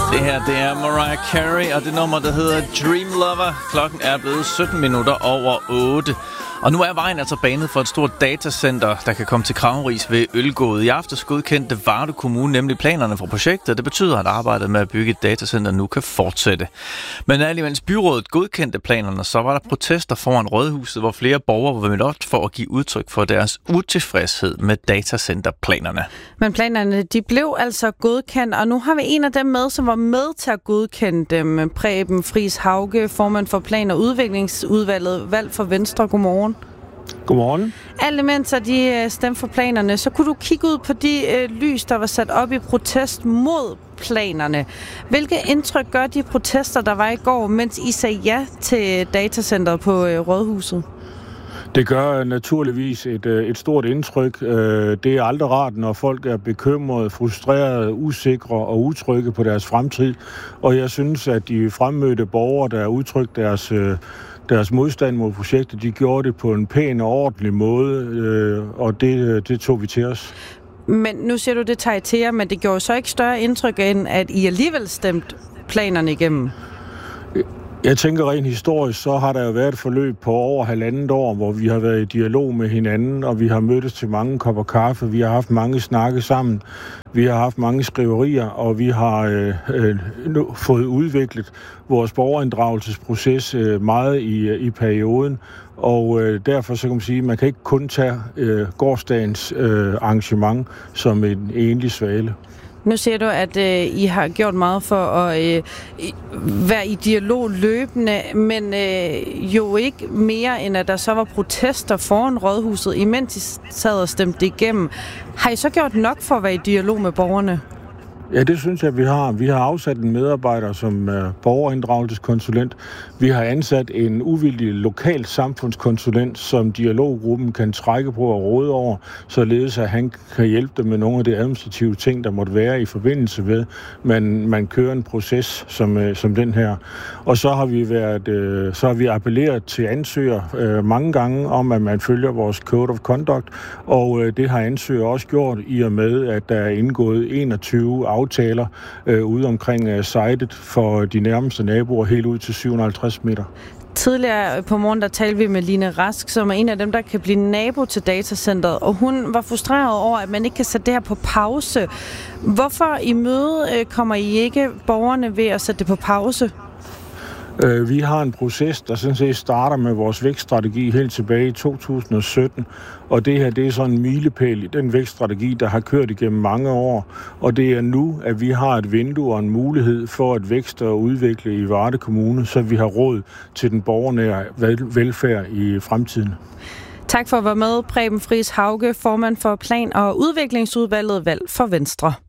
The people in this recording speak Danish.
Det her, det er Mariah Carey, og det nummer, der hedder Dream Lover. Klokken er blevet 17 minutter over 8. Og nu er vejen altså banet for et stort datacenter, der kan komme til Krageris ved Ølgod. I aftes godkendte Varde Kommune nemlig planerne for projektet. Det betyder, at arbejdet med at bygge et datacenter nu kan fortsætte. Men alligevel byrådet godkendte planerne, så var der protester foran Rådhuset, hvor flere borgere var mødt op for at give udtryk for deres utilfredshed med datacenterplanerne. Men planerne, de blev altså godkendt, og nu har vi en af dem med, som var med til at godkende dem. Preben Friis Hauge, formand for Plan- og Udviklingsudvalget, valgt for Venstre. Godmorgen. Godmorgen. Alle mens de stemte for planerne, så kunne du kigge ud på de lys, der var sat op i protest mod planerne. Hvilke indtryk gør de protester, der var i går, mens I sagde ja til datacenteret på Rådhuset? Det gør naturligvis et stort indtryk. Det er aldrig rart, når folk er bekymrede, frustrerede, usikre og utrygge på deres fremtid. Og jeg synes, at de fremmødte borgere, der har udtrykt deres modstand mod projektet, de gjorde det på en pæn og ordentlig måde, og det tog vi til os. Men nu siger du, det tager I til jer, men det gjorde så ikke større indtryk, end at I alligevel stemte planerne igennem? Jeg tænker rent historisk, så har der jo været et forløb på over 1,5 år, hvor vi har været i dialog med hinanden, og vi har mødtes til mange kopper kaffe, vi har haft mange snakke sammen, vi har haft mange skriverier, og vi har fået udviklet vores borgerinddragelsesproces meget i perioden. Og derfor så kan man sige, at man kan ikke kun tage gårsdagens arrangement som en enlig svale. Nu siger du, at I har gjort meget for at være i dialog løbende, men jo ikke mere, end at der så var protester foran Rådhuset, imens I sad og stemte det igennem. Har I så gjort nok for at være i dialog med borgerne? Ja, det synes jeg, vi har. Vi har afsat en medarbejder som borgerinddragelseskonsulent. Vi har ansat en uvildig lokal samfundskonsulent, som dialoggruppen kan trække på og råde over, således at han kan hjælpe dem med nogle af de administrative ting, der måtte være i forbindelse med, man kører en proces som den her. Og så har vi appelleret til ansøger mange gange om, at man følger vores Code of Conduct, og det har ansøger også gjort i og med, at der er indgået 21 aftaler ude omkring sitet for de nærmeste naboer helt ud til 750 meter. Tidligere på morgen, der talte vi med Line Rask, som er en af dem, der kan blive nabo til datacenteret, og hun var frustreret over, at man ikke kan sætte det her på pause. Hvorfor i møde kommer I ikke borgerne ved at sætte det på pause? Vi har en proces, der sådan set starter med vores vækststrategi helt tilbage i 2017, og det her, det er sådan en milepæl i den vækststrategi, der har kørt igennem mange år, og det er nu, at vi har et vindue og en mulighed for at vækste og udvikle i Varde Kommune, så vi har råd til den borgernære velfærd i fremtiden. Tak for at være med, Preben Friis Hauge, formand for Plan- og Udviklingsudvalget, valgt for Venstre.